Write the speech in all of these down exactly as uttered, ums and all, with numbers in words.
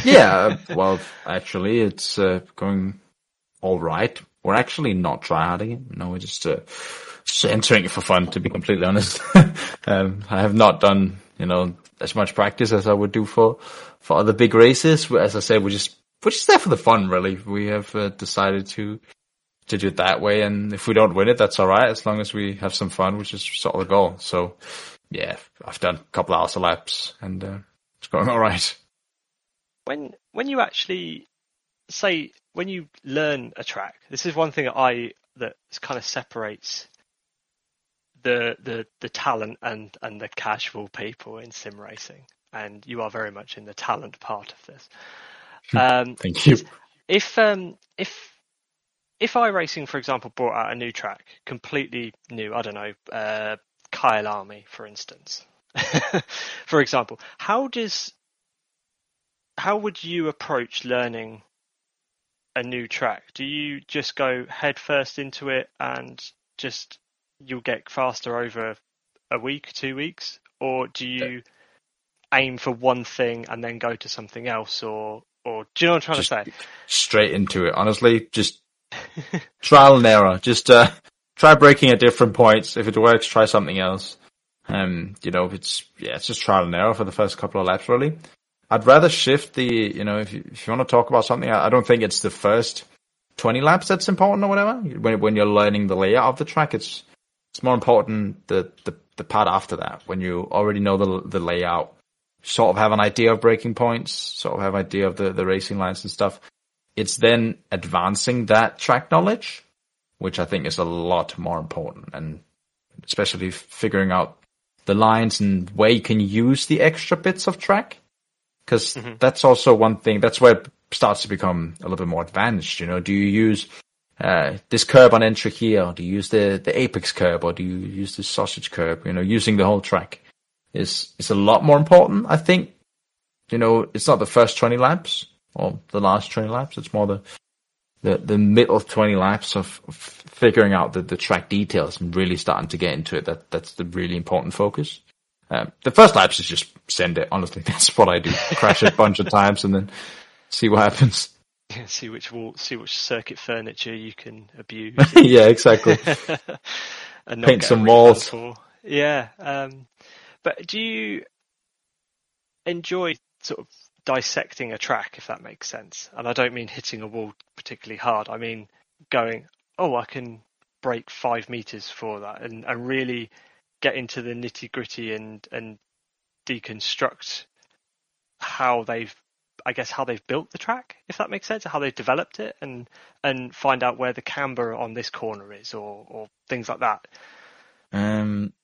Yeah, well, actually, it's uh, going all right. We're actually not tryharding it. No, we're just, uh, just entering it for fun, to be completely honest. um, I have not done, you know, as much practice as I would do for, for other big races. As I said, we're just, we're just there for the fun, really. We have uh, decided to, to do it that way. And if we don't win it, that's all right, as long as we have some fun, which is sort of the goal. So, yeah, I've done a couple hours of laps and uh, it's going all right. When when you actually say when you learn a track, this is one thing that I that kind of separates the the the talent and and the casual people in sim racing, and you are very much in the talent part of this. Um, Thank you. If um if if iRacing, for example, brought out a new track, completely new, I don't know, uh, Kyle Army, for instance, for example, how does how would you approach learning a new track? Do you just go head first into it and just you'll get faster over a week, two weeks, or do you aim for one thing and then go to something else, or or do you know what I'm trying just to say? Straight into it, honestly, just trial and error. Just uh, try braking at different points. If it works, try something else. Um, you know, it's yeah, it's just trial and error for the first couple of laps, really. I'd rather shift the, you know, if you, if you want to talk about something, I, I don't think it's the first twenty laps that's important or whatever. When when you're learning the layout of the track, it's it's more important the the, the part after that, when you already know the the layout, sort of have an idea of braking points, sort of have an idea of the, the racing lines and stuff. It's then advancing that track knowledge, which I think is a lot more important, and especially figuring out the lines and where you can use the extra bits of track. Because mm-hmm. that's also one thing, that's where it starts to become a little bit more advanced, you know. Do you use uh, this curb on entry here, or do you use the, the apex curb, or do you use the sausage curb? You know, using the whole track is, is a lot more important, I think. You know, it's not the first twenty laps, or the last twenty laps, it's more the the, the middle twenty laps of, of figuring out the, the track details and really starting to get into it. That That's the really important focus. Um, the first laps is just send it. Honestly, that's what I do. Crash it a bunch of times and then see what happens. Yeah, see which wall, see which circuit furniture you can abuse. Yeah, exactly. And paint some walls. For. Yeah. Um, but do you enjoy sort of dissecting a track, if that makes sense? And I don't mean hitting a wall particularly hard. I mean going, oh, I can break five meters for that, and, and really get into the nitty gritty and, and deconstruct how they've, I guess, how they've built the track, if that makes sense, how they've developed it, and and find out where the camber on this corner is, or or things like that. Um,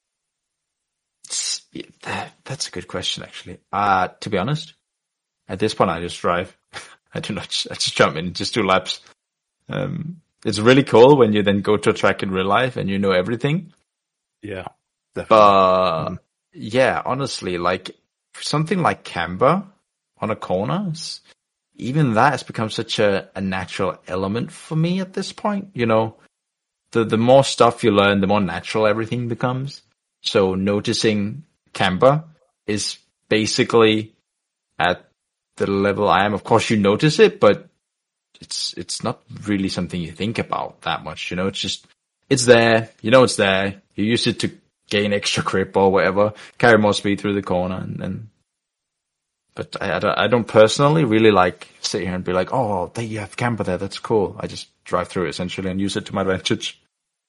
that, that's a good question, actually. Uh, to be honest, at this point, I just drive. I do not. I just jump in, just do laps. Um, it's really cool when you then go to a track in real life and you know everything. Yeah. Definitely. But mm. yeah, honestly, like something like camber on a corner, even that has become such a, a natural element for me at this point. You know, the the more stuff you learn, the more natural everything becomes. So noticing camber is basically at the level I am. Of course, you notice it, but it's it's not really something you think about that much. You know, it's just it's there. You know, it's there. You use it to gain extra grip or whatever, carry more speed through the corner, and then. But I, I, don't, I don't personally really like sit here and be like, oh, there you have camber there, that's cool. I just drive through it essentially and use it to my advantage.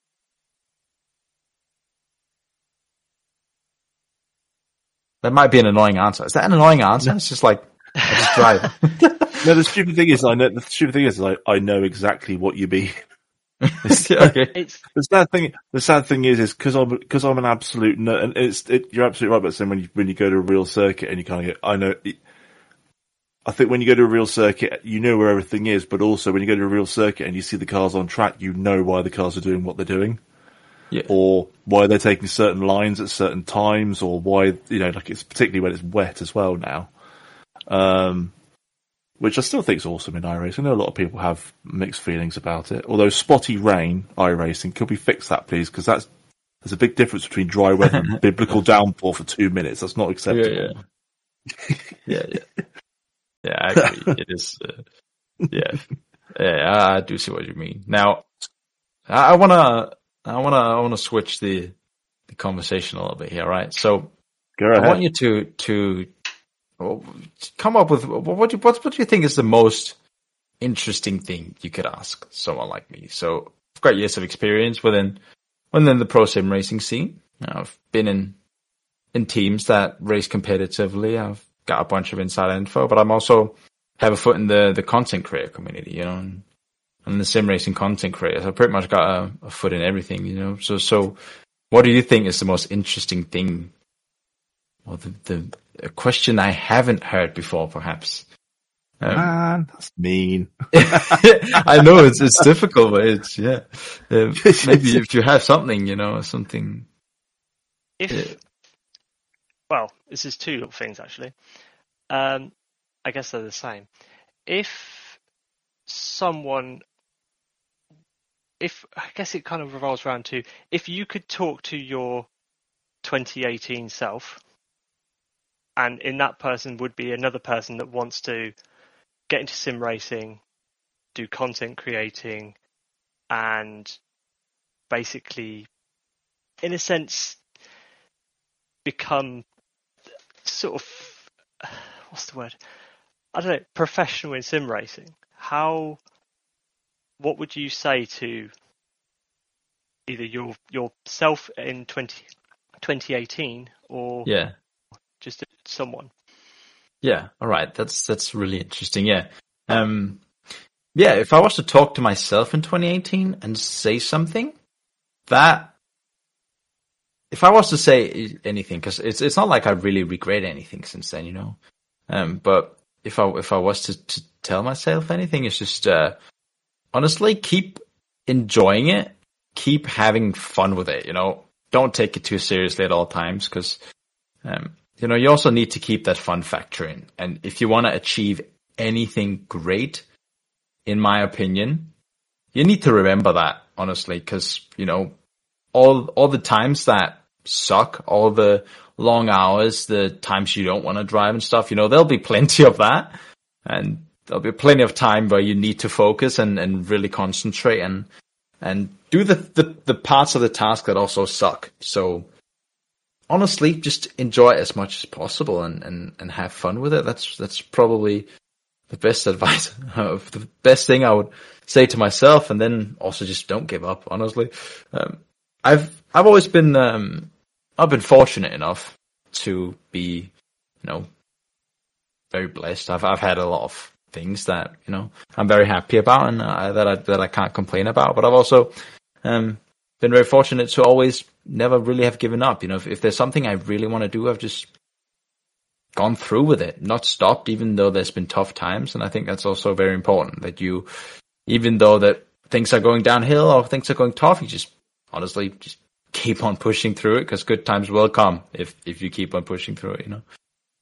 That might be an annoying answer. Is that an annoying answer? It's just like, I just drive. No, the stupid thing is, I know, the stupid thing is, I, I know exactly what you mean. Okay. It's, the sad thing, the sad thing is, is because I'm, because I'm an absolute nerd, and it's, it, you're absolutely right, but then when you, when you go to a real circuit and you kind of get, I know, it, I think when you go to a real circuit, you know where everything is, but also when you go to a real circuit and you see the cars on track, you know why the cars are doing what they're doing. Yeah. Or why they're taking certain lines at certain times, or why, you know, like it's particularly when it's wet as well now. Um, Which I still think is awesome in iRacing. I know a lot of people have mixed feelings about it. Although spotty rain iRacing, could we fix that, please? Because that's there's a big difference between dry weather and biblical downpour for two minutes. That's not acceptable. Yeah, yeah, yeah. yeah. yeah, I agree. It is, uh, yeah, yeah, I, I do see what you mean. Now, I, I wanna, I wanna, I wanna switch the the conversation a little bit here, right? So, Go ahead. I want you to to well, come up with what do you, what what do you think is the most interesting thing you could ask someone like me? So, I've got years of experience within within the pro sim racing scene. I've been in in teams that race competitively. I've got a bunch of inside info, but I'm also have a foot in the, the content creator community, you know, and, and the sim racing content creators. I've pretty much got a, a foot in everything, you know. So, so what do you think is the most interesting thing, or the, the a question I haven't heard before, perhaps? Um, Man, that's mean. I know it's it's difficult, but it's yeah. Uh, maybe if you have something, you know, something. If Yeah. Well, this is two little things actually. Um, I guess they're the same. If someone, if I guess it kind of revolves around to if you could talk to your twenty eighteen self, and in that person would be another person that wants to get into sim racing, do content creating, and basically, in a sense, become sort of, what's the word? I don't know, professional in sim racing. How, what would you say to either your yourself in twenty, twenty eighteen or Yeah. just someone? Yeah. All right. That's that's really interesting. Yeah. Um. Yeah. If I was to talk to myself in twenty eighteen and say something, that if I was to say anything, because it's it's not like I really regret anything since then, you know. Um. But if I if I was to, to tell myself anything, it's just uh, honestly keep enjoying it, keep having fun with it. You know, don't take it too seriously at all times, because um. You know, you also need to keep that fun factor in. And if you want to achieve anything great, in my opinion, you need to remember that, honestly, because, you know, all, all the times that suck, all the long hours, the times you don't want to drive and stuff, you know, there'll be plenty of that. And there'll be plenty of time where you need to focus and, and really concentrate and, and do the, the, the parts of the task that also suck. So, honestly, just enjoy it as much as possible and, and, and have fun with it. That's that's probably the best advice, the best thing I would say to myself. And then also just don't give up. Honestly, um, I've I've always been um, I've been fortunate enough to be, you know, very blessed. I've I've had a lot of things that, you know, I'm very happy about and uh, that I that I can't complain about. But I've also um, been very fortunate to always never really have given up. You know, if, if there's something I really want to do, I've just gone through with it, not stopped, even though there's been tough times. And I think that's also very important, that you, even though that things are going downhill or things are going tough, you just honestly just keep on pushing through it, because good times will come if, if you keep on pushing through it, you know.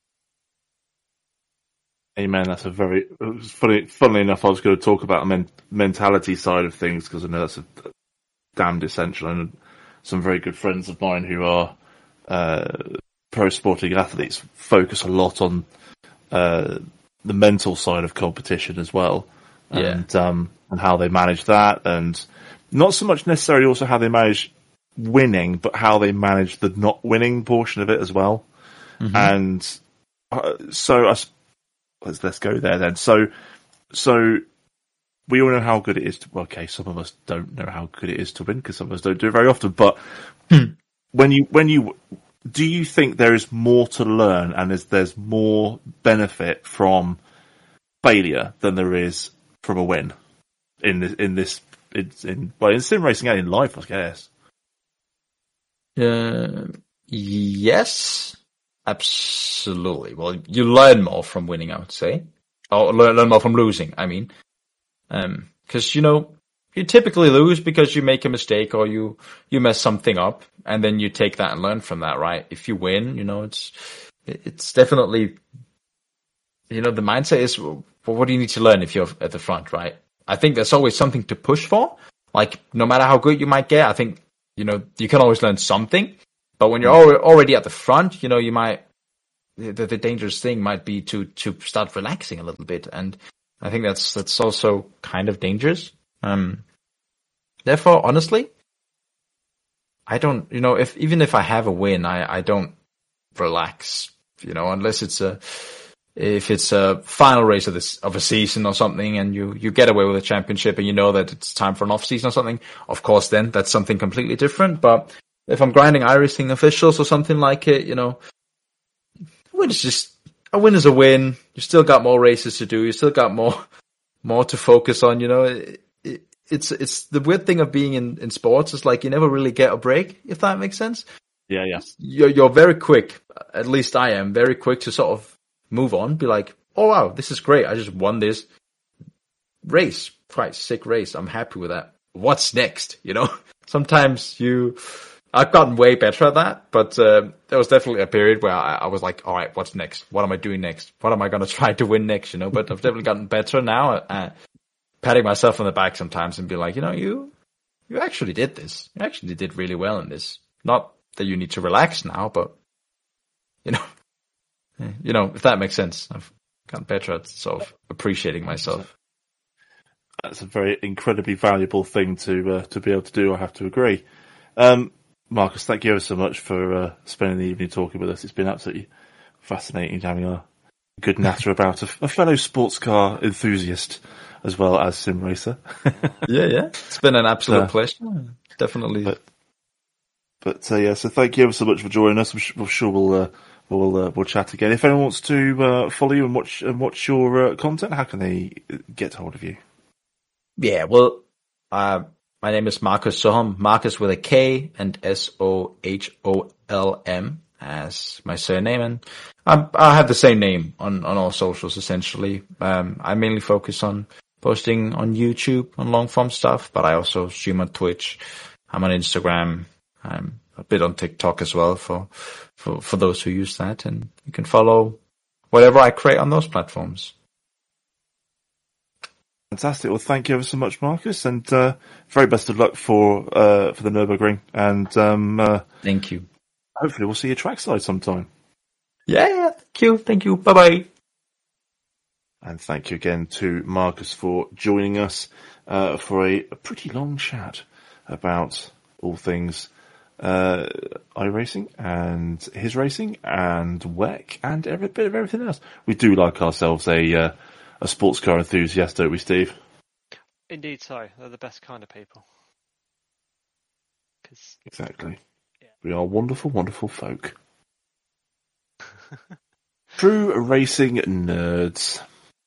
Amen. That's a very funny. Funnily enough, I was going to talk about the men, mentality side of things, because I know that's a damned essential. And some very good friends of mine who are uh, pro sporting athletes focus a lot on uh, the mental side of competition as well, and yeah. um, and how they manage that, and not so much necessarily also how they manage winning, but how they manage the not winning portion of it as well. Mm-hmm. And uh, so I, let's let's go there then. So so. We all know how good it is to, well, okay, some of us don't know how good it is to win, because some of us don't do it very often, but when you, when you, do you think there is more to learn and is there's more benefit from failure than there is from a win in this, in this, in, in well, in sim racing and in life, I guess? Uh, yes, absolutely. Well, you learn more from winning, I would say. Or learn, learn more from losing, I mean. Um, cause, you know, you typically lose because you make a mistake or you, you mess something up, and then you take that and learn from that, right? If you win, you know, it's, it's definitely, you know, the mindset is, well, what do you need to learn if you're at the front, right? I think there's always something to push for. Like, no matter how good you might get, I think, you know, you can always learn something, but when you're already at the front, you know, you might, the, the dangerous thing might be to, to start relaxing a little bit. And I think that's, that's also kind of dangerous. Um, therefore, honestly, I don't, you know, if, even if I have a win, I, I don't relax, you know, unless it's a, if it's a final race of this, of a season or something, and you, you get away with a championship and you know that it's time for an off season or something, of course, then that's something completely different. But if I'm grinding iRacing officials or something like it, you know, a win is just, a win is a win. You still got more races to do. You still got more, more to focus on, you know. It, it, it's, it's the weird thing of being in, in sports is like you never really get a break, if that makes sense. Yeah, yeah. You're, you're very quick, at least I am, very quick to sort of move on, be like, oh wow, this is great. I just won this race. Quite sick race. I'm happy with that. What's next? You know, sometimes you, I've gotten way better at that, but uh, there was definitely a period where I, I was like, all right, what's next? What am I doing next? What am I going to try to win next? You know, but I've definitely gotten better now at, at patting myself on the back sometimes and be like, you know, you, you actually did this. You actually did really well in this. Not that you need to relax now, but you know, you know, if that makes sense. I've gotten better at sort of appreciating myself. That's a very incredibly valuable thing to uh, to be able to do, I have to agree. Um, Marcus, thank you ever so much for uh, spending the evening talking with us. It's been absolutely fascinating having a good natter about a, a fellow sports car enthusiast as well as sim racer. yeah, yeah. It's been an absolute uh, pleasure. Definitely. But, but uh, yeah, so thank you ever so much for joining us. I'm sure, I'm sure we'll... Uh, We'll uh, we'll chat again. If anyone wants to uh, follow you and watch and watch your uh, content, how can they get hold of you? Yeah, well, uh, my name is Marcus Soholm. Marcus with a K and S O H O L M as my surname, and I'm, I have the same name on on all socials essentially. Um, I mainly focus on posting on YouTube on long form stuff, but I also stream on Twitch. I'm on Instagram. I'm a bit on TikTok as well for, for, for those who use that, and you can follow whatever I create on those platforms. Fantastic. Well, thank you ever so much, Marcus, and, uh, very best of luck for, uh, for the Nürburgring, and, um, uh, thank you. Hopefully we'll see you trackside sometime. Yeah, yeah. Thank you. Thank you. Bye bye. And thank you again to Marcus for joining us, uh, for a, a pretty long chat about all things uh, iRacing and his racing and W E C and every bit of everything else. We do like ourselves a uh, a sports car enthusiast, don't we, Steve? Indeed so. They're the best kind of people. Cause, exactly. Yeah. We are wonderful, wonderful folk. True racing nerds.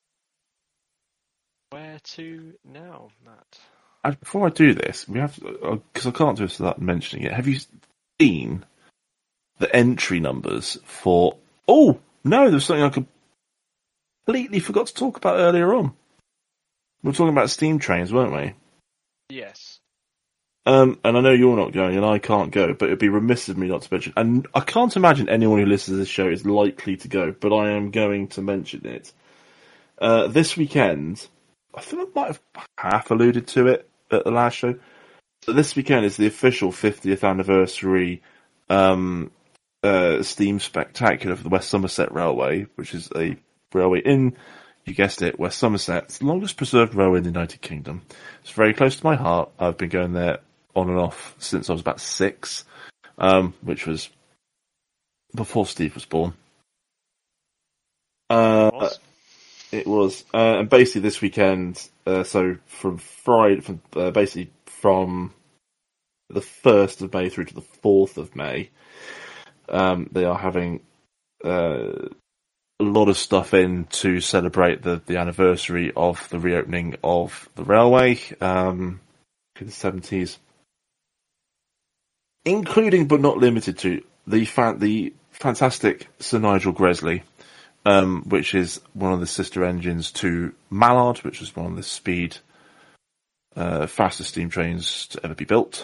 Where to now, Matt? And before I do this, we have to, because I can't do this without mentioning it. Have you seen the entry numbers for? Oh no, there was something I completely forgot to talk about earlier on. We were talking about steam trains, weren't we? Yes. Um, and I know you're not going, and I can't go, but it'd be remiss of me not to mention. And I can't imagine anyone who listens to this show is likely to go, but I am going to mention it. Uh, this weekend, I think I might have half alluded to it at the last show. So this weekend is the official fiftieth anniversary um, uh, Steam Spectacular for the West Somerset Railway, which is a railway in, you guessed it, West Somerset. It's the longest preserved railway in the United Kingdom. It's very close to my heart. I've been going there on and off since I was about six, um, which was before Steve was born. Uh, Was? It was, uh, and basically this weekend, uh, so from Friday, from, uh, basically from the first of May through to the fourth of May, um, they are having, uh, a lot of stuff in to celebrate the, the anniversary of the reopening of the railway, um, in the seventies. Including, but not limited to, the fan, the fantastic Sir Nigel Gresley, Um, which is one of the sister engines to Mallard, which is one of the speed, uh, fastest steam trains to ever be built.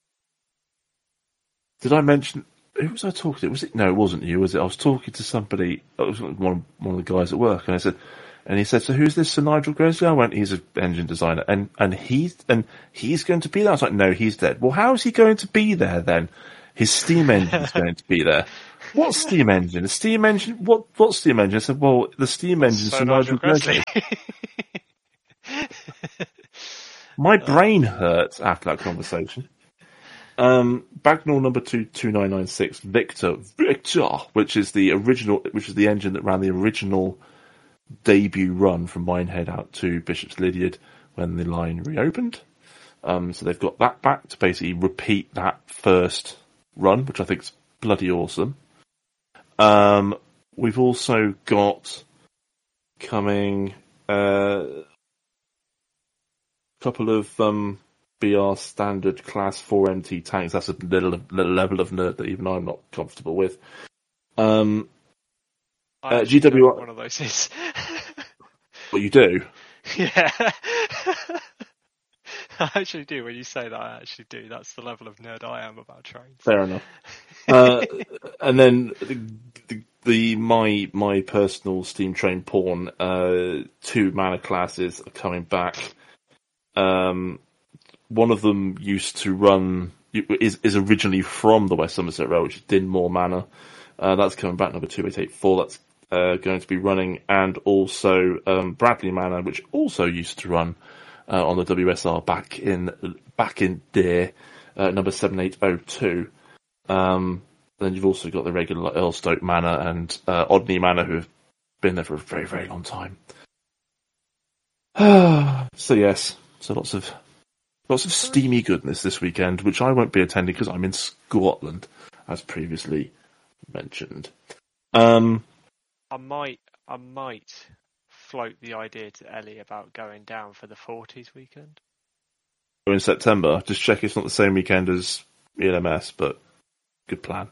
Did I mention, who was I talking to? Was it, no, it wasn't you, was it? I was talking to somebody, it was one, one of the guys at work, and I said, and he said, so who's this Sir Nigel Gresley? I went, he's an engine designer, and, and he's, and he's going to be there? I was like, no, he's dead. Well, how is he going to be there then? His steam engine's going to be there. what steam engine? A steam engine? What what steam engine? I said, well, the steam engine's So for Nigel Nigel Grassley. Grassley. My brain hurt after that conversation. Um, Bagnall number two two nine nine six Victor Victor, which is the original, which is the engine that ran the original debut run from Minehead out to Bishop's Lydeard when the line reopened. Um, so they've got that back to basically repeat that first run, which I think is bloody awesome. Um, we've also got coming uh, a couple of um, B R standard class four M T tanks. That's a little, little level of nerd that even I'm not comfortable with. Um, I uh, actually G W R know what one of those is. What you do? Yeah. I actually do. When you say that, I actually do. That's the level of nerd I am about trains. Fair enough. Uh, and then the, the, the my my personal steam train pawn, uh, two mana classes are coming back. Um, one of them used to run is is originally from the West Somerset Rail, which is Dinmore Manor. Uh, that's coming back, number two eight eight four. That's uh, going to be running, and also um, Bradley Manor, which also used to run uh, on the W S R back in back in there, uh, number seven eight oh two. Um, then you've also got the regular Earlstoke Manor and uh, Odney Manor, who have been there for a very very long time. So yes, so lots of lots of steamy goodness this weekend, which I won't be attending because I'm in Scotland, as previously mentioned. Um, I might, I might float the idea to Ellie about going down for the forties weekend. in September, just check it's not the same weekend as E L M S, but good plan.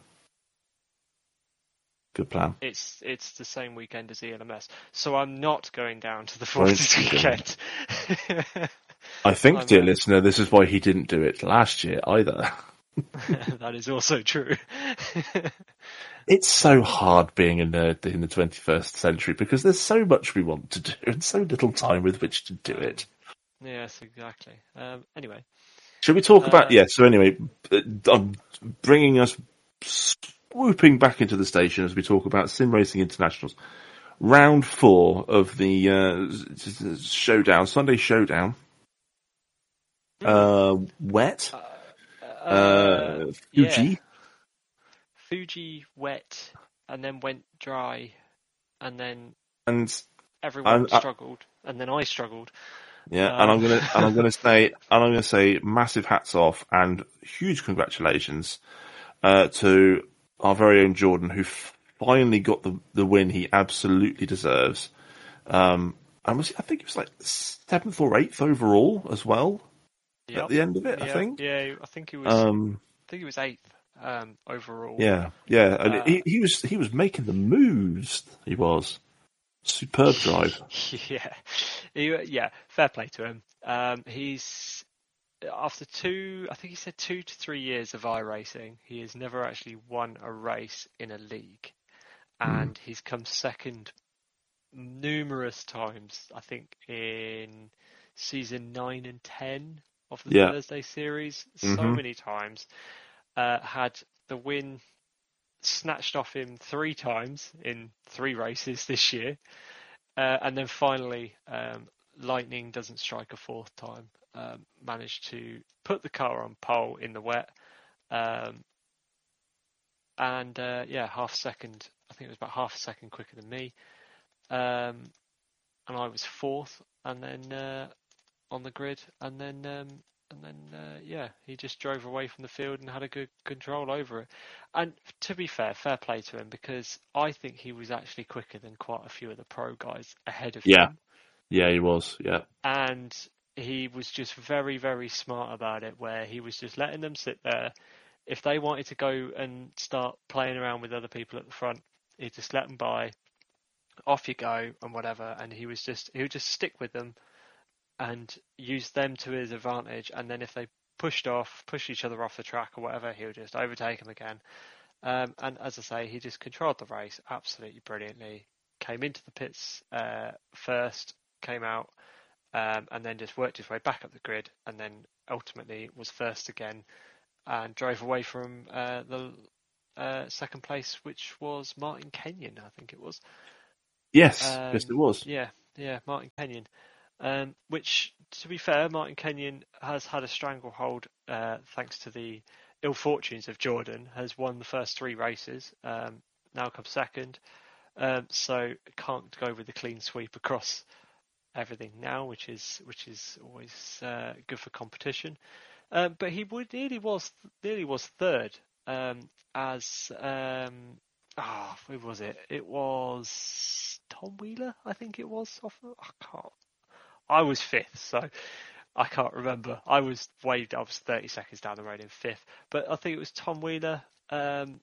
Good plan. It's it's the same weekend as E L M S, so I'm not going down to the Won't forties you go? weekend. I think, I'm, dear uh, listener, this is why he didn't do it last year either. That is also true. It's so hard being a nerd in the twenty-first century because there's so much we want to do and so little time with which to do it. Yes, exactly. Um, anyway, Shall we talk about... Uh, Yeah, so anyway, uh, I'm bringing us swooping back into the station as we talk about Sim Racing Internationals. Round four of the uh, showdown, Sunday showdown. Uh, wet. uh, Uh, Fuji. yeah. Fuji wet, and then went dry, and then And everyone and, uh, struggled, and then I struggled. yeah, Um, and I'm gonna and I'm gonna say and I'm gonna say massive hats off and huge congratulations uh, to our very own Jordan, who finally got the the win he absolutely deserves. Um, and was I think it was like seventh or eighth overall as well Yep. at the end of it. yeah, I think. Yeah, I think he was. Um, I think he was eighth um, overall. yeah, yeah, and Uh, he, he was he was making the moves. He was superb drive. yeah, he, yeah. Fair play to him. Um, he's after two. I think he said two to three years of iRacing. He has never actually won a race in a league, and he's come second numerous times. I think in season nine and ten of the Yeah. Thursday series, so Mhm. many times. Uh, had the win snatched off him three times in three races this year, uh, and then finally, um, lightning doesn't strike a fourth time. Um, managed to put the car on pole in the wet, um, and uh, yeah, half a second. I think it was about half a second quicker than me. Um, and I was fourth, and then uh, on the grid, and then um, and then uh, yeah, he just drove away from the field and had a good control over it. And to be fair, fair play to him, because I think he was actually quicker than quite a few of the pro guys ahead of Yeah. him, Yeah, he was. Yeah. and he was just very very smart about it, where he was just letting them sit there. If they wanted to go and start playing around with other people at the front, he just let them by. Off you go and whatever, and he was just he would just stick with them and use them to his advantage, and then if they pushed off pushed each other off the track or whatever, he would just overtake them again. Um, and as I say, he just controlled the race absolutely brilliantly, came into the pits uh, first, came out, um, and then just worked his way back up the grid, and then ultimately was first again and drove away from uh, the uh, second place, which was Martin Kenyon, I think it was. Yes, Um, yes, it was. Yeah, yeah, Martin Kenyon. Um, which, to be fair, Martin Kenyon has had a stranglehold uh, thanks to the ill fortunes of Jordan. Has won the first three races. Um, now comes second. Um, so can't go with the clean sweep across everything now, which is which is always uh, good for competition. Um, but he would nearly was nearly was third um, as um, ah, who was it? It was Tom Wheeler, I think it was. Off, I can't. I was fifth, so I can't remember. I was way. I was thirty seconds down the road in fifth, but I think it was Tom Wheeler um,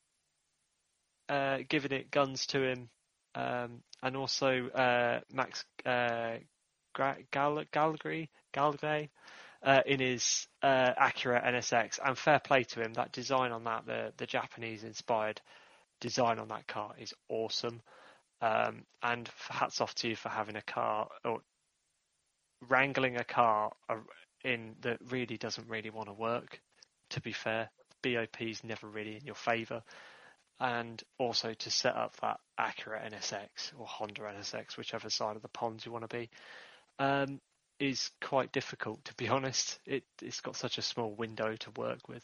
uh, giving it guns to him, um, and also uh, Max uh, Gal- Galgary Galgray uh, in his uh, Acura N S X, and fair play to him. That design on that, the the Japanese inspired design on that car is awesome. Um, and hats off to you for having a car or wrangling a car in that really doesn't really want to work. To be fair, B O P's never really in your favour. And also to set up that Acura N S X or Honda N S X, whichever side of the pond you want to be, um, is quite difficult, to be honest. It, it's got such a small window to work with.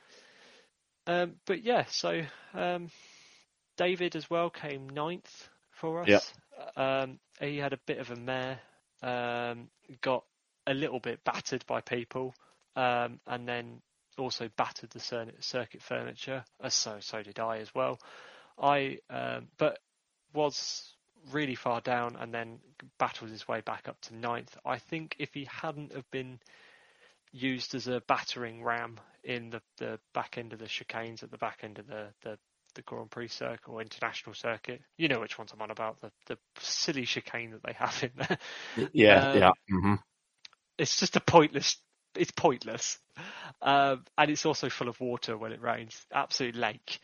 Um, but yeah, so um, David as well came ninth for us. Yep. Um, he had a bit of a mare, um, got a little bit battered by people, um, and then also battered the circuit furniture. Uh, so so did I as well. I um, but was really far down and then battled his way back up to ninth. I think if he hadn't have been used as a battering ram in the, the back end of the chicanes at the back end of the, the, the Grand Prix circuit or international circuit, you know which ones I'm on about, the, the silly chicane that they have in there. Yeah, um, yeah. Mm-hmm. It's just a pointless, it's pointless. Um, and it's also full of water when it rains. Absolute lake.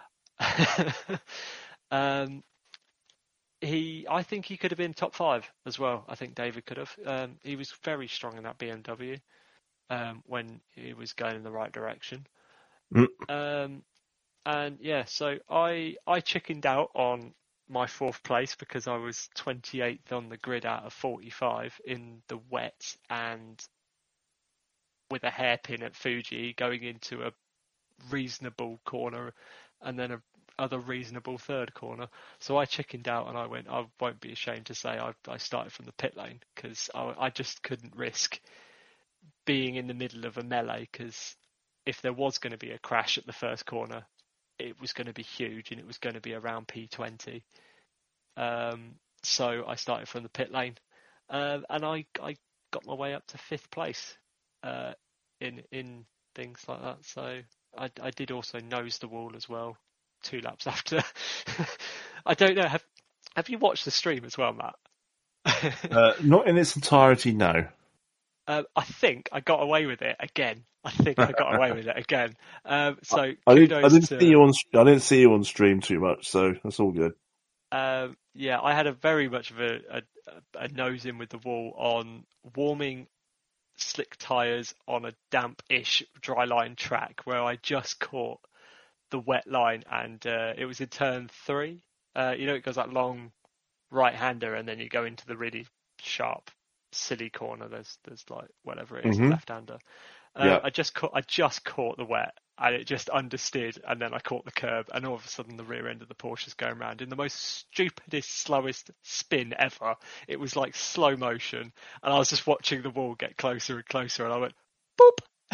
um, He, I think he could have been top five as well. I think David could have. Um, he was very strong in that B M W um, when he was going in the right direction. Mm. Um, and yeah, so I I chickened out on my fourth place because I was twenty-eighth on the grid out of forty-five in the wet and with a hairpin at Fuji going into a reasonable corner and then a other reasonable third corner. So I chickened out and I went, I won't be ashamed to say I, I started from the pit lane because I, I just couldn't risk being in the middle of a melee, because if there was going to be a crash at the first corner, it was going to be huge and it was going to be around P twenty. Um, so I started from the pit lane uh, and I, I got my way up to fifth place uh, in in things like that. So I, I did also nose the wall as well. Two laps after. I don't know. Have Have you watched the stream as well, Matt? uh, not in its entirety, no. Uh, I think I got away with it again. I think I got away with it again. Um, so I, I kudos didn't, I didn't to, see you on. I didn't see you on stream too much, so that's all good. Um, yeah, I had a very much of a, a, a nose in with the wall on warming slick tyres on a damp-ish dry line track where I just caught the wet line, and uh, it was in turn three. Uh, you know, it goes that long right-hander, and then you go into the really sharp, silly corner. There's, there's like whatever it is, Mm-hmm. left-hander. Uh, Yeah. I just caught, I just caught the wet, and it just understeered, and then I caught the curb, and all of a sudden the rear end of the Porsche's going round in the most stupidest, slowest spin ever. It was like slow motion, and I was just watching the wall get closer and closer, and I went, boop.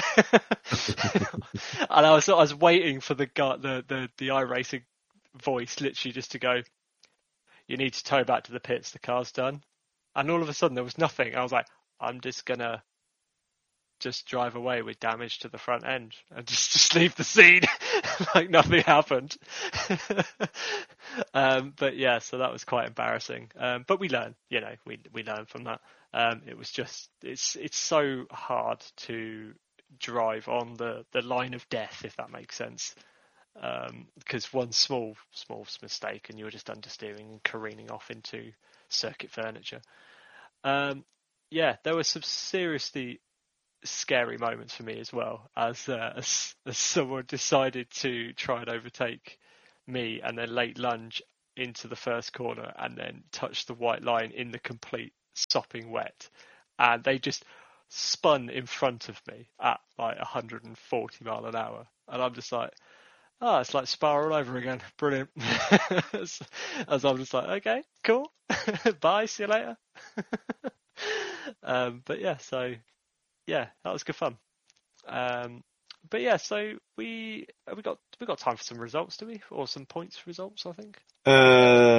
And I was I was waiting for the the the the iRacing voice literally just to go, you need to tow back to the pits, the car's done. And all of a sudden there was nothing. I was like, I'm just gonna just drive away with damage to the front end and just just leave the scene like nothing happened. um, but yeah, so that was quite embarrassing. Um, but we learn, you know, we we learn from that. Um, it was just it's it's so hard to drive on the, the line of death, if that makes sense, um, because one small small mistake and you're just understeering and careening off into circuit furniture. Um, yeah, there were some seriously scary moments for me as well, as, uh, as as someone decided to try and overtake me and then late lunge into the first corner and then touch the white line in the complete sopping wet, and they just spun in front of me at like one hundred forty mile an hour, and I'm just like, oh, it's like Spa all over again. Brilliant. as, as I'm just like, okay, cool. Bye, see you later. um, but yeah, so yeah, that was good fun. Um, but yeah, so we we got we got time for some results, do we? Or some points results, I think. Uh,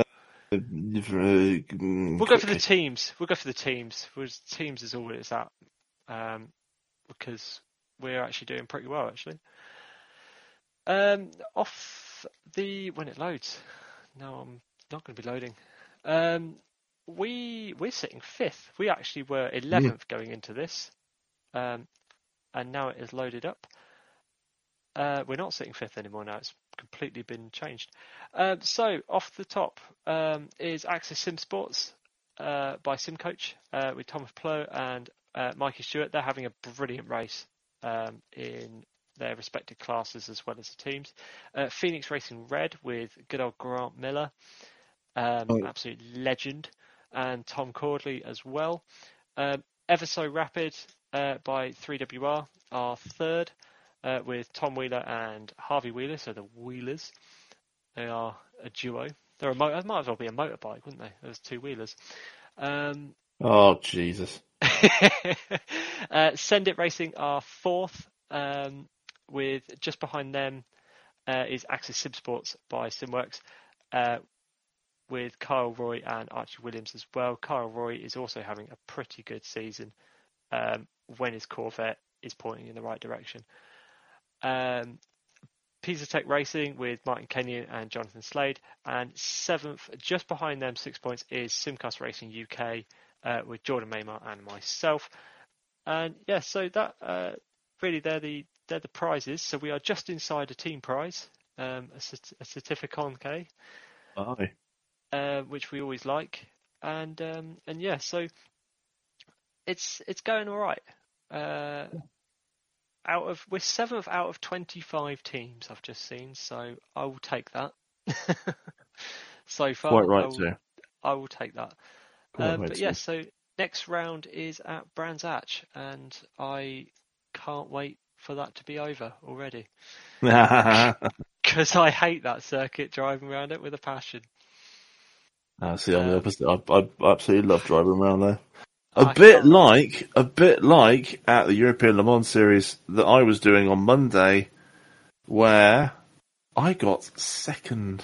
we'll go for the teams. We'll go for the teams. Teams is all it's at, um, because we're actually doing pretty well, actually. Um, off the when it loads. No, I'm not going to be loading. Um, we we're sitting fifth. We actually were eleventh yeah. going into this, um, and now it is loaded up. Uh, we're not sitting fifth anymore now. It's completely been changed. Um, so off the top um, is Access Sim Sports uh, by SimCoach uh, with Thomas Plow and uh, Mikey Stewart. They're having a brilliant race um, in their respective classes as well as the teams. Uh, Phoenix Racing Red with good old Grant Miller, um, oh. absolute legend, and Tom Cordley as well. Um, Ever So Rapid uh, by three W R are third. Uh, with Tom Wheeler and Harvey Wheeler, so the Wheelers. They are a duo. They're a mo- it might as well be a motorbike, wouldn't they? There's two wheelers. Um, oh, Jesus. uh, Send It Racing are fourth, um, with just behind them uh, is Access Sim Sports by Simworks, uh, with Kyle Roy and Archie Williams as well. Kyle Roy is also having a pretty good season um, when his Corvette is pointing in the right direction. Um, Pizza Tech Racing with Martin Kenyon and Jonathan Slade, and seventh, just behind them, six points, is Simcast Racing U K uh, with Jordan Maymar and myself. And yeah, so that uh, really they're the they're the prizes. So we are just inside a team prize, um, a, cert- a Certificon K, Aye. Uh, which we always like, and um, and yeah, so it's it's going all right. Uh, Out of we're seventh out of twenty-five teams I've just seen, so I will take that. So far, quite right I will, too. I will take that. Um, right but yeah, so next round is at Brands Hatch, and I can't wait for that to be over already. Because I hate that circuit, driving around it with a passion. I see. I'm um, the opposite. I, I absolutely love driving around there. A I bit can't. like, a bit like at the European Le Mans series that I was doing on Monday, where I got second.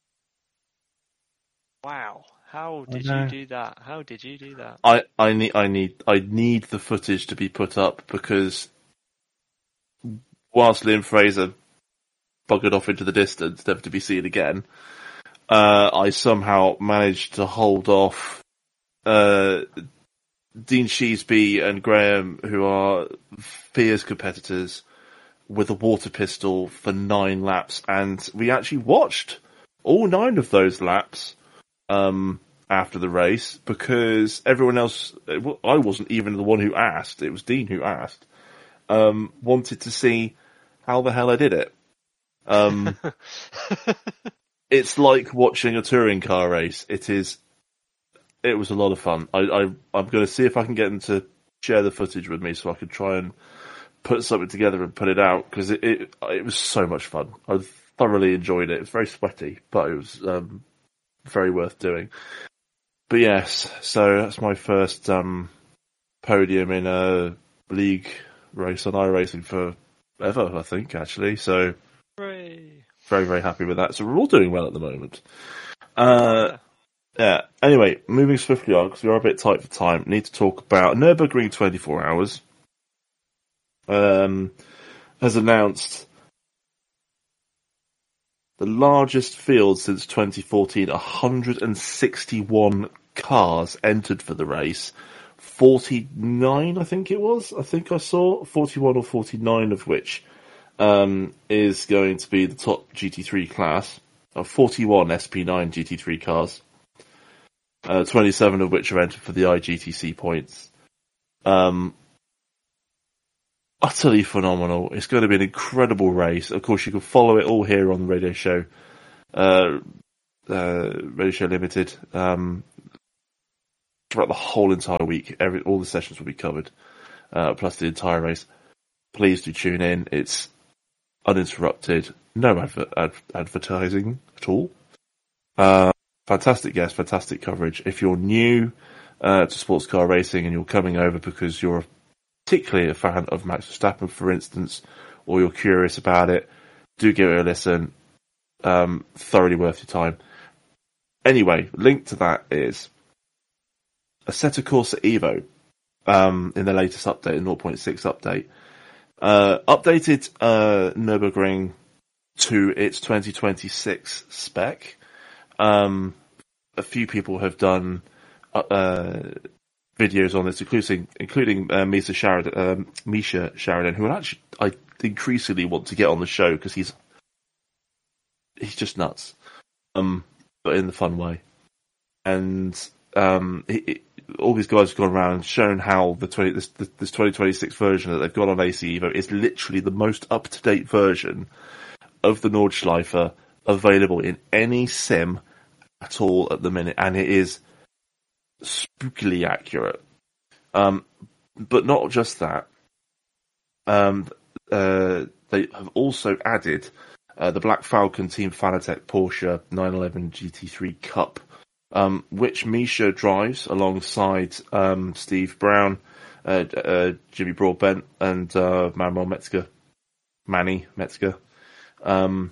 Wow! How did you do that? How did you do that? I, I need, I need, I need the footage to be put up because whilst Liam Fraser buggered off into the distance, never to be seen again, uh, I somehow managed to hold off, uh, Dean Sheesby and Graham, who are fierce competitors, with a water pistol for nine laps, and we actually watched all nine of those laps um, after the race because everyone else, I wasn't even the one who asked, it was Dean who asked, um, wanted to see how the hell I did it. Um, it's like watching a touring car race. It is. It was a lot of fun. I, I, I'm going to see if I can get them to share the footage with me so I can try and put something together and put it out because it, it it was so much fun. I thoroughly enjoyed it. It was very sweaty, but it was um, very worth doing. But yes, so that's my first um, podium in a league race on iRacing for ever, I think, actually. So Hooray. Very, very happy with that. So we're all doing well at the moment. Uh, yeah. Yeah. Anyway, moving swiftly on, because we are a bit tight for time, need to talk about Nürburgring twenty-four hours. Um, has announced the largest field since twenty fourteen, one hundred sixty-one cars entered for the race. forty-nine, I think it was. I think I saw forty-one or forty-nine of which um, is going to be the top G T three class. Uh, forty-one S P nine G T three cars. Uh, twenty-seven of which are entered for the I G T C points. Um, utterly phenomenal. It's going to be an incredible race. Of course, you can follow it all here on the radio show, uh, uh, Radio Show Limited. Um, throughout the whole entire week, every all the sessions will be covered, uh, plus the entire race. Please do tune in. It's uninterrupted, no adver- ad- advertising at all. Uh, fantastic guests, fantastic coverage. If you're new uh, to sports car racing and you're coming over because you're particularly a fan of Max Verstappen, for instance, or you're curious about it, do give it a listen. Um, thoroughly worth your time. Anyway, link to that is Assetto Corsa Evo um, in the latest update, the zero point six update. Uh, updated uh, Nürburgring to its twenty twenty-six spec. Um, a few people have done uh, uh, videos on this, including including uh, Misha Sheridan, um, Misha Sheridan, who actually I increasingly want to get on the show because he's he's just nuts, um, but in the fun way. And um, he, he, all these guys have gone around and shown how the twenty this, this twenty twenty-six version that they've got on A C Evo is literally the most up to date version of the Nordschleife available in any sim at all at the minute, and it is spookily accurate. Um, but not just that. Um, uh, they have also added uh, the Black Falcon Team Fanatec Porsche nine eleven G T three Cup, um, which Misha drives alongside um, Steve Brown, uh, uh, Jimmy Broadbent, and uh, Manuel Metzger, Manny Metzger. Um,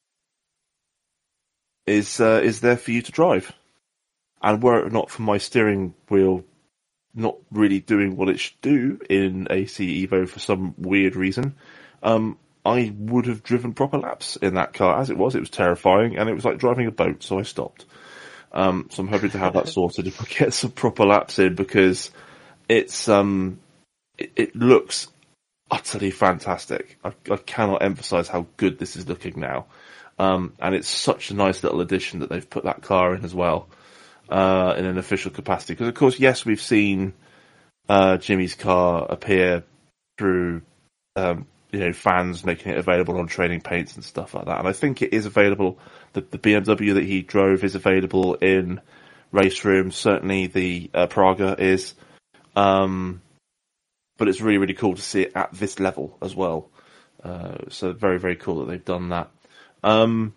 is uh, is there for you to drive. And were it not for my steering wheel not really doing what it should do in A C Evo for some weird reason, um, I would have driven proper laps in that car. As it was, it was terrifying, and it was like driving a boat, so I stopped. Um, so I'm hoping to have that sorted if I get some proper laps in, because it's um, it, it looks utterly fantastic. I, I cannot emphasize how good this is looking now. Um, and it's such a nice little addition that they've put that car in as well. Uh, in an official capacity, because of course, yes, we've seen uh, Jimmy's car appear through, um, you know, fans making it available on training paints and stuff like that. And I think it is available. The, the B M W that he drove is available in race rooms. Certainly, the uh, Praga is. Um, but it's really, really cool to see it at this level as well. Uh, so very, very cool that they've done that. Um,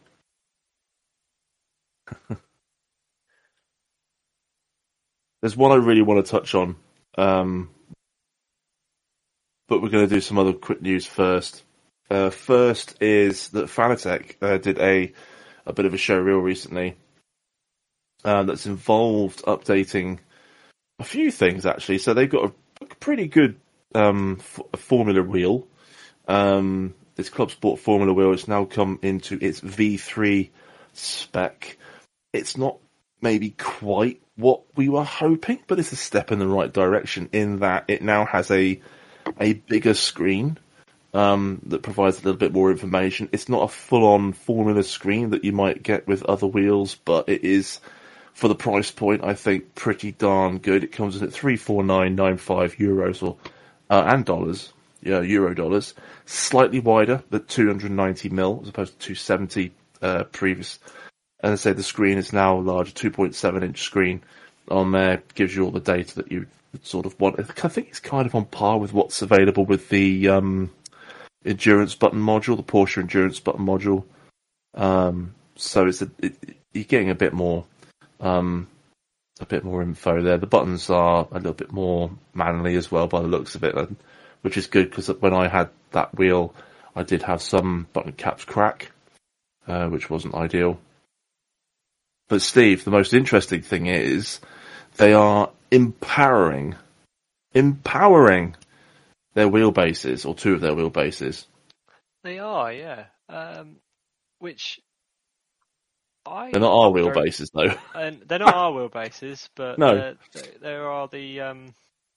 There's one I really want to touch on, um, but we're going to do some other quick news first. Uh, first is that Fanatec uh, did a a bit of a show reel recently uh, that's involved updating a few things, actually. So they've got a, a pretty good um, f- Formula wheel. Um, this Club Sport Formula wheel has now come into its V three spec. It's not maybe quite what we were hoping, but it's a step in the right direction in that it now has a a bigger screen um, that provides a little bit more information. It's not a full-on Formula screen that you might get with other wheels, but it is, for the price point, I think pretty darn good. It comes in at three four nine nine five euros or uh, and dollars, yeah, euro dollars. Slightly wider, at two hundred ninety mil as opposed to two seventy uh, previous. As I say, the screen is now a larger two point seven inch screen on there. Gives you all the data that you sort of want. I think it's kind of on par with what's available with the um, endurance button module, the Porsche endurance button module. Um, so it's a, it, you're getting a bit more, um, a bit more info there. The buttons are a little bit more manly as well, by the looks of it, which is good, because when I had that wheel, I did have some button caps crack, uh, which wasn't ideal. But Steve, the most interesting thing is they are empowering, empowering their wheelbases, or two of their wheelbases. They are, yeah. Um, which I they're not our wheelbases, very... though. And they're not our wheelbases, but no. there are the um,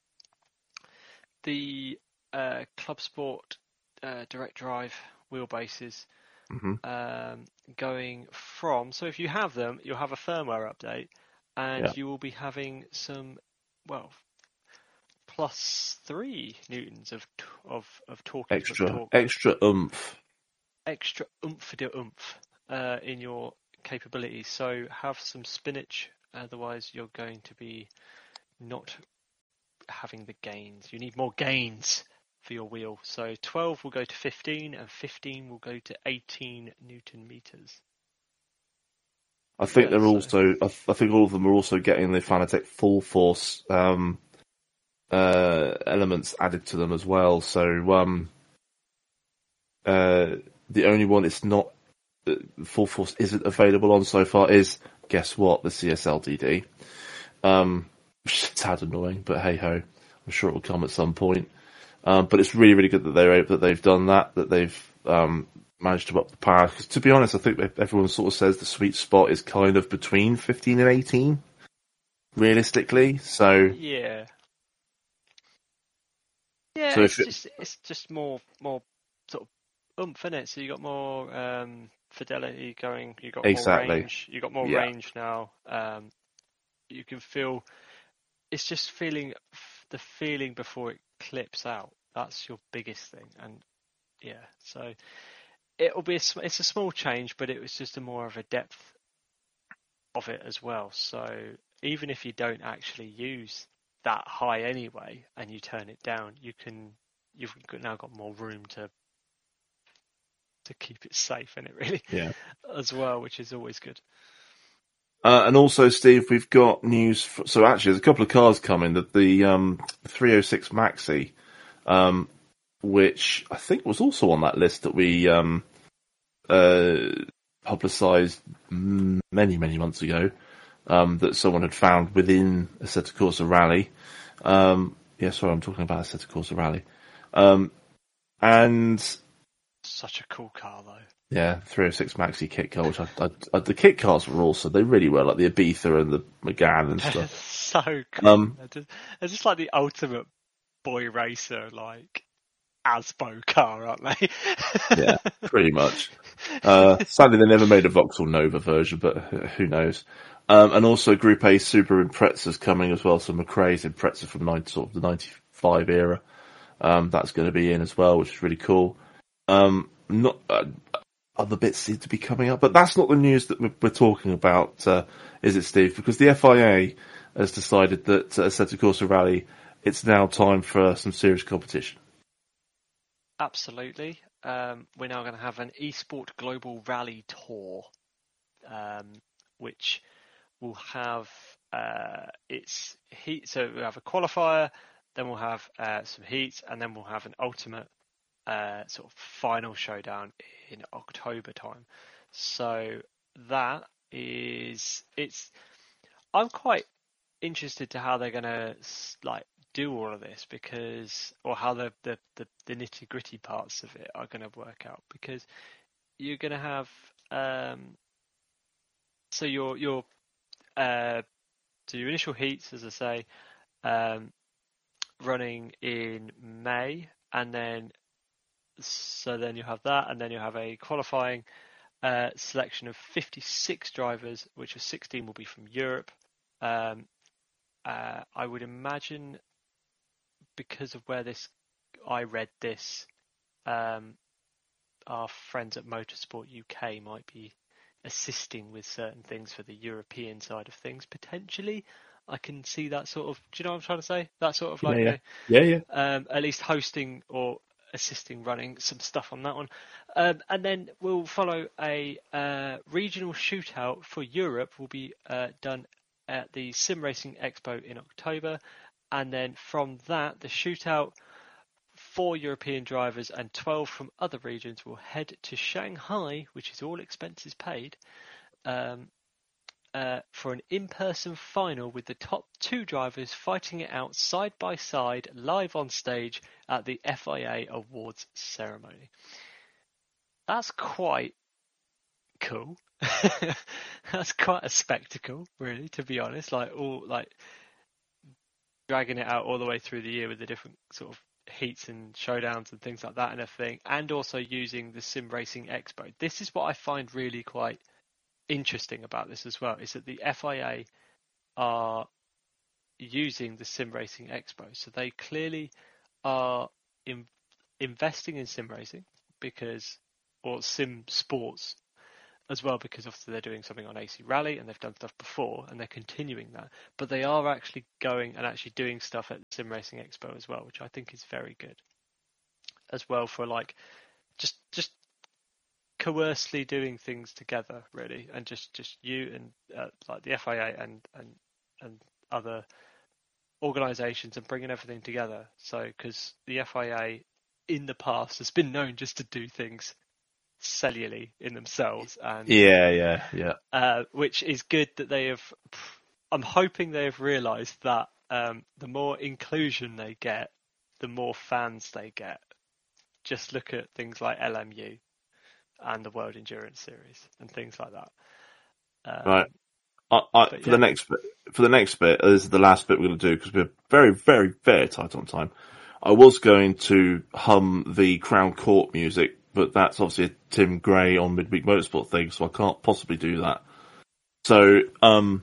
the uh, Club Sport uh, Direct Drive wheelbases. Mm-hmm. Um, going from, so if you have them, you'll have a firmware update, and yeah. you will be having some, well, plus three newtons of t- of of torque, Extra, torque, extra oomph. extra oomph de oomph uh, in your capabilities. So have some spinach, otherwise you're going to be not having the gains. You need more gains for your wheel. So twelve will go to fifteen, and fifteen will go to eighteen newton meters. I think Yeah, they're so- also. I, th- I think all of them are also getting the Fanatec full force um, uh, elements added to them as well. So um, uh, the only one it's not uh, full force isn't available on so far is, guess what, the C S L D D. Um, which is tad annoying, but hey ho, I'm sure it will come at some point. Um, but it's really really good that they're able, that they've done that, that they've um, managed to up the power. Because to be honest, I think everyone sort of says the sweet spot is kind of between fifteen and eighteen, realistically. So Yeah. Yeah, So it's if it- just it's just more more sort of oomph in it. So you got more um, fidelity going. You got Exactly. more range. You got more Yeah. range now. Um, you can feel. It's just feeling the feeling before it clips out. That's your biggest thing, and yeah. So it'll be a, sm- it's a small change, but it was just a more of a depth of it as well. So even if you don't actually use that high anyway, and you turn it down, you can you've got- now got more room to to keep it safe in it really, Yeah. as well, which is always good. Uh, and also, Steve, we've got news. For, so actually, there's a couple of cars coming. That the um, three oh six Maxi, um, which I think was also on that list that we um, uh, publicised many, many months ago. Um, that someone had found within Assetto Corsa Rally. Um, yeah, sorry, I'm talking about Assetto Corsa Rally. Um, and Such a cool car though. yeah, three oh six Maxi kit car, which I, I, I, the kit cars were also, they really were, like the Ibiza and the Megane and stuff. So cool. Um, They're just, they're just like the ultimate boy racer, like Asbo car, aren't they? Yeah, pretty much. Uh, sadly, they never made a Vauxhall Nova version, but who knows. Um, and also Group A Super Impreza's coming as well, so McRae's Impreza from ninety, sort of the ninety-five era. Um, that's going to be in as well, which is really cool. Um, not uh, other bits seem to be coming up, but that's not the news that we're, we're talking about, uh, is it, Steve? Because the F I A has decided that uh, Assetto Corsa Rally, it's now time for some serious competition. Absolutely. Um, we're now going to have an eSport Global Rally Tour, um, which will have uh, its heat. So we'll have a qualifier, then we'll have uh, some heats, and then we'll have an ultimate uh, sort of final showdown in October time. So that is it's. I'm quite interested to how they're going to like do all of this, because or how the the, the, the nitty gritty parts of it are going to work out, because you're going to have um, so your your uh, so your initial heats, as I say, um, running in May, and then so then you have that, and then you have a qualifying uh, selection of fifty-six drivers, which are sixteen will be from Europe. Um, uh, I would imagine, because of where this, I read this, um, our friends at Motorsport U K might be assisting with certain things for the European side of things, potentially. I can see that sort of, do you know what I'm trying to say? That sort of like, yeah, a, yeah, yeah. um, at least hosting or assisting running some stuff on that one. Um, and then we'll follow a uh, regional shootout for Europe, will be uh, done at the Sim Racing Expo in October. And then from that, the shootout, four European drivers and twelve from other regions will head to Shanghai, which is all expenses paid, um, uh, for an in-person final with the top two drivers fighting it out side by side live on stage at the F I A Awards ceremony. That's quite cool. That's quite a spectacle, really, to be honest. Like all like dragging it out all the way through the year with the different sort of heats and showdowns and things like that and everything, and also using the Sim Racing Expo. This is what I find really quite interesting about this as well, is that the F I A are using the Sim Racing Expo. So they clearly are in, investing in sim racing because, or sim sports as well, because obviously they're doing something on A C Rally and they've done stuff before and they're continuing that. But they are actually going and actually doing stuff at the Sim Racing Expo as well, which I think is very good. As well for like just just coercely doing things together, really, and just, just you and uh, like the F I A and and and other organisations and bringing everything together. So because the F I A in the past has been known just to do things cellularly in themselves, and yeah, yeah, yeah. Uh, which is good that they have. I'm hoping they have realised that um, the more inclusion they get, the more fans they get. Just look at things like L M U and the World Endurance Series and things like that. Um, right. I, I, for yeah. the next bit, for the next bit, this is the last bit we're going to do because we're very, very, very tight on time. I was going to hum the Crown Court music, but that's obviously a Tim Gray on Midweek Motorsport thing, so I can't possibly do that. So, um,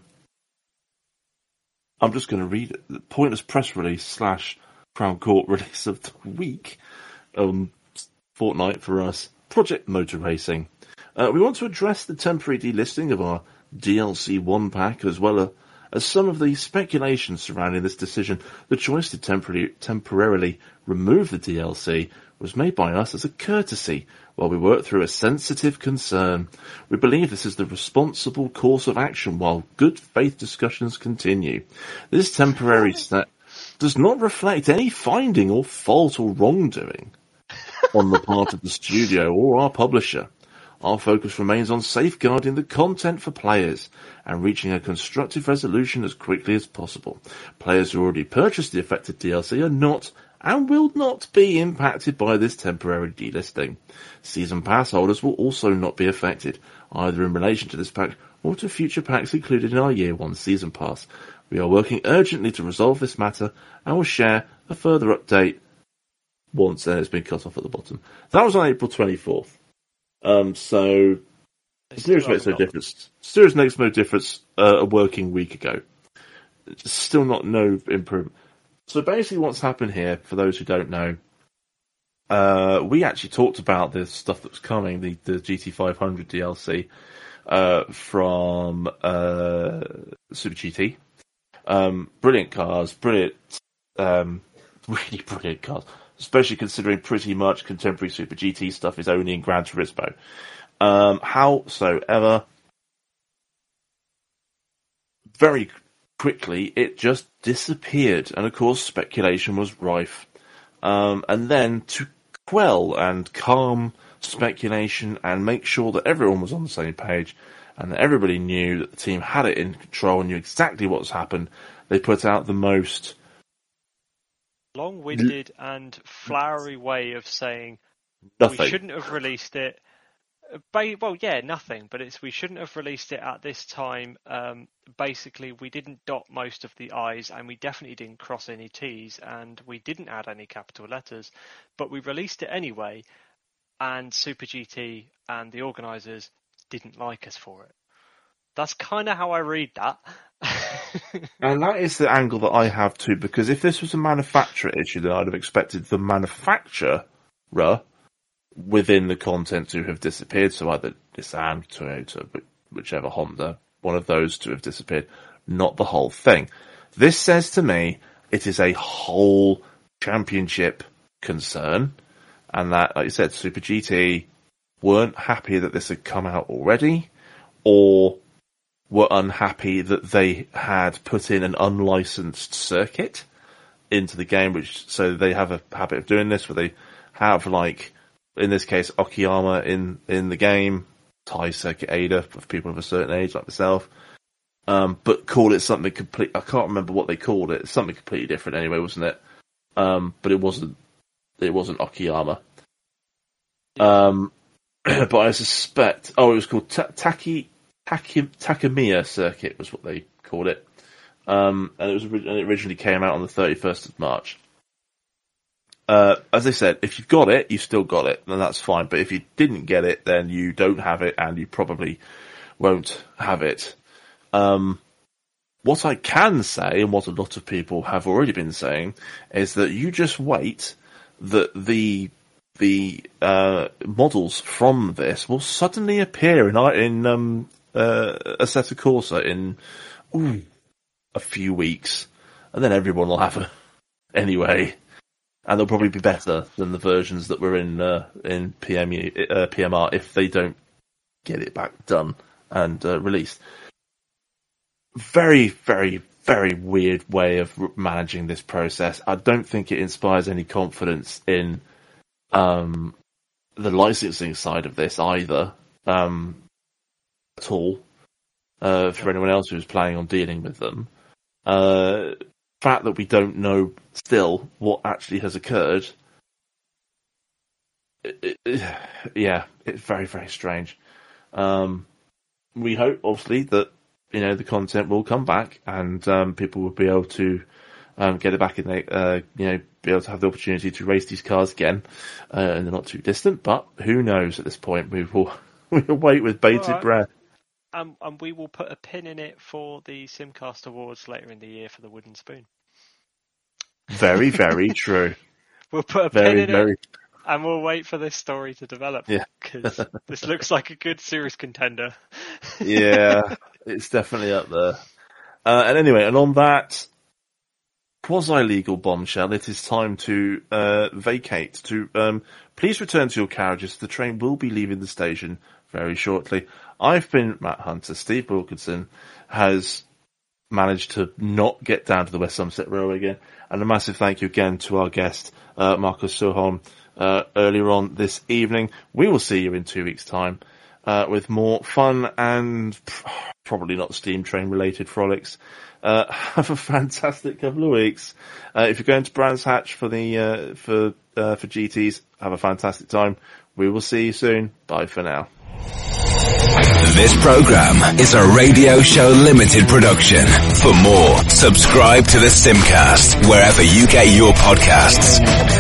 I'm just going to read it. The Pointless press release slash Crown Court release of the week, um, fortnight for us. Project Motor Racing. Uh, we want to address the temporary delisting of our D L C one pack, as well as some of the speculation surrounding this decision. The choice to temporarily, temporarily remove the D L C was made by us as a courtesy while we work through a sensitive concern. We believe this is the responsible course of action while good faith discussions continue. This temporary step does not reflect any finding or fault or wrongdoing on the part of the studio or our publisher. Our focus remains on safeguarding the content for players and reaching a constructive resolution as quickly as possible. Players who already purchased the affected D L C are not and will not be impacted by this temporary delisting. Season pass holders will also not be affected, either in relation to this pack or to future packs included in our Year one Season Pass. We are working urgently to resolve this matter and will share a further update once then it's been cut off at the bottom. That was on April twenty-fourth. Um, so, Series makes no difference. Series makes no difference uh, a working week ago. Still not no improvement. So basically what's happened here, for those who don't know, uh, we actually talked about the stuff that was coming, the, the G T five hundred D L C, uh, from, uh, Super G T. Um, brilliant cars, brilliant, um, really brilliant cars. Especially considering pretty much contemporary Super G T stuff is only in Gran Turismo. Um, howsoever, very quickly it just disappeared, and of course speculation was rife. Um, and then to quell and calm speculation and make sure that everyone was on the same page and that everybody knew that the team had it in control and knew exactly what's happened, they put out the most long-winded and flowery way of saying nothing. We shouldn't have released it. Well, yeah, nothing, but it's we shouldn't have released it at this time. Um, basically, we didn't dot most of the I's and we definitely didn't cross any T's and we didn't add any capital letters, but we released it anyway, and Super G T and the organisers didn't like us for it. That's kind of how I read that. And that is the angle that I have too, because if this was a manufacturer issue, then I'd have expected the manufacturer within the content to have disappeared. So either Nissan, Toyota, whichever Honda, one of those to have disappeared, not the whole thing. This says to me it is a whole championship concern, and that, like you said, Super G T weren't happy that this had come out already, or were unhappy that they had put in an unlicensed circuit into the game, which, so they have a habit of doing this, where they have, like, in this case, Okayama in, in the game, Thai Circuit Ada for people of a certain age like myself, um, but call it something complete, I can't remember what they called it, something completely different anyway, wasn't it? Um, but it wasn't, it wasn't Okayama. Um, but I suspect, oh, it was called Ta- Taki, Taki, Takamiya Circuit was what they called it. Um, and it was, and it originally came out on the thirty-first of March. Uh, as I said, if you've got it, you've still got it, then that's fine. But if you didn't get it, then you don't have it, and you probably won't have it. Um, what I can say, and what a lot of people have already been saying, is that you just wait that the the uh, models from this will suddenly appear in in um, uh, Assetto Corsa in ooh, a few weeks, and then everyone will have it anyway, and they'll probably be better than the versions that were in uh, in P M U, uh, P M R if they don't get it back done and uh, released. Very, very, very weird way of managing this process. I don't think it inspires any confidence in um, the licensing side of this either, um, at all, uh, for anyone else who's planning on dealing with them. Uh, fact that we don't know still what actually has occurred, it, it, yeah, it's very, very strange. Um, we hope, obviously, that you know, the content will come back and um, people will be able to um, get it back in the, uh, you know, be able to have the opportunity to race these cars again uh, in the not too distant. But who knows at this point? We will we'll wait with bated right. breath. Um, and we will put a pin in it for the Simcast Awards later in the year for the Wooden Spoon. Very, very true. We'll put a very, pin in very... it and we'll wait for this story to develop. Yeah. Because this looks like a good serious contender. Yeah. It's definitely up there. Uh, and anyway, and on that quasi-legal bombshell, it is time to uh, vacate. To um, please return to your carriages. The train will be leaving the station very shortly. I've been Matt Hunter. Steve Wilkinson has managed to not get down to the West Somerset Railway again. And a massive thank you again to our guest, uh, Marcus Suhon, uh, earlier on this evening. We will see you in two weeks' time. Uh, with more fun and probably not steam train related frolics. Uh, have a fantastic couple of weeks. Uh, if you're going to Brands Hatch for the, uh, for, uh, for G Ts, have a fantastic time. We will see you soon. Bye for now. This program is a Radio Show Limited production. For more, subscribe to the Simcast wherever you get your podcasts.